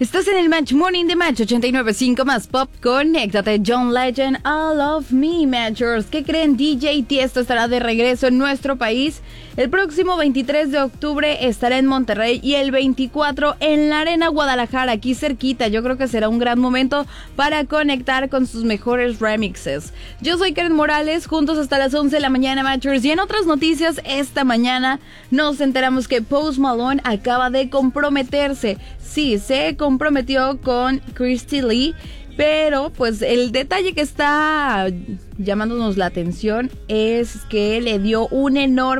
Estás en el Match Morning de Match 89.5 más Pop. Conéctate, John Legend, All of Me, Matchers. ¿Qué creen? DJ Tiesto estará de regreso en nuestro país. El próximo 23 de octubre estará en Monterrey y el 24 en la Arena Guadalajara, aquí cerquita. Yo creo que será un gran momento para conectar con sus mejores remixes. Yo soy Karen Morales, juntos hasta las 11 de la mañana, Matchers. Y en otras noticias, esta mañana nos enteramos que Post Malone acaba de comprometerse. Sí, se comprometió con Christy Lee, pero pues el detalle que está llamándonos la atención es que le dio un enorme